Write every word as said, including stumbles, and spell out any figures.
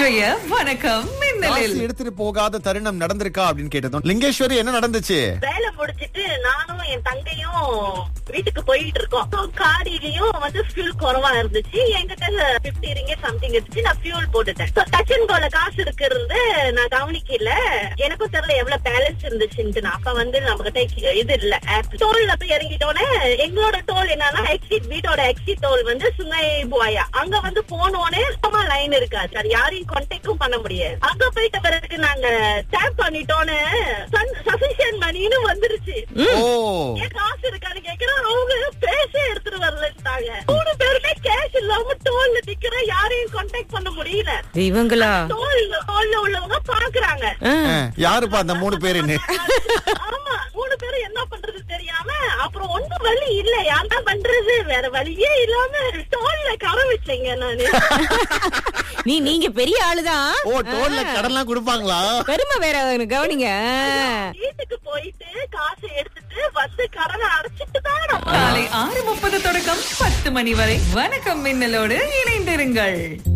இன்றைய வணக்கம் மின்னலில் காசு எடுத்துட்டு போகாத தருணம் நடந்திருக்கா அப்படின்னு கேட்டதும் லிங்கேஸ்வரி என்ன நடந்துச்சு? வேலை முடிச்சிட்டு நானும் என் தங்கையும் வீட்டுக்கு போயிட்டு இருக்கோம். காடியிலயும் வந்து ஃபியூல் குறவா இருந்துச்சு. என்கிட்ட பிப்டி ரிங்கே சம்திங் இருந்துச்சு. நான் ஃபியூல் போட்டுட்டேன். டச் அண்ட் கோல காசு இருக்கிறது நான் கவனிக்கல. எனக்கும் தெரியல எவ்வளவு பேலன்ஸ் இருந்துச்சுன்னு. அப்ப வந்து நம்ம கிட்ட இது இல்ல ஆப். டோல்ல போய் இறங்கிட்டோன்னே எங்களோட டோல் என்னன்னா எக்ஸிட், வீட்டோட எக்ஸிட் டோல் வந்து சுங்கை புவாயா. அங்க வந்து போனோடனே சும்மா லைன் இருக்காது. அது யாரையும் கான்டாக்டும் பண்ண முடியாது. அங்க போயிட்ட பிறகு நாங்க டேப் பண்ணிட்டோன்னு சஃபிஷியன்ட் மணின்னு வந்துருச்சு. ஏன் காசு இருக்கான்னு கேக்குறோம். அவங்க பேசே எடுத்துட்டு வரலட்டாங்க. மூணு பேருமே கேஷ் இல்லாம டோல்ல நிக்கிற, யாரையும் கான்டாக்ட் பண்ண முடியல. இவங்களா டோல் டோல்ல உள்ளவங்க பாக்குறாங்க யாருப்பா அந்த மூணு பேருன்னு. ஆமா, மூணு பேரும் என்ன பண்றது தெரியாம அப்புறம் ஒன்னும் வழி இல்ல, யாருன்னா பண்றது வேற வழியே இல்லாம டோல்ல கர வச்சேங்க நானு. நீ நீங்க பெரிய ஆளுதான். ஓ, டோல்ல கடன்லாம் கொடுப்பாங்களா? பெருமை வேற கவனிங்க. வீட்டுக்கு போயிட்டு காசு எடுத்துட்டு வந்து கடனை அடைச்சிட்டு தான் காலை ஆறு முப்பது தொடக்கம் பத்து மணி வரை வணக்கம் மின்னலோடு இணைந்திருங்கள்.